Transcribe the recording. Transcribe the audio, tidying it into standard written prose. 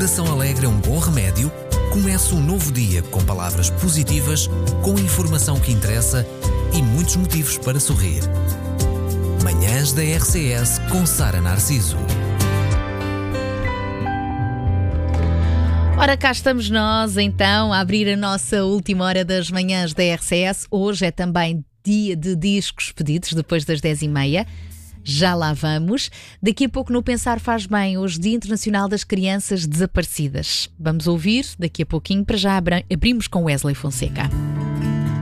coração alegre é um bom remédio, comece um novo dia com palavras positivas, com informação que interessa e muitos motivos para sorrir. Manhãs da RCS com Sara Narciso. Ora, cá estamos nós, então, a abrir a nossa última hora das manhãs da RCS. Hoje é também dia de discos pedidos, depois das 10h30. Já lá vamos. Daqui a pouco no Pensar Faz Bem, hoje Dia Internacional das Crianças Desaparecidas. Vamos ouvir daqui a pouquinho, para já abrimos com Wesley Fonseca.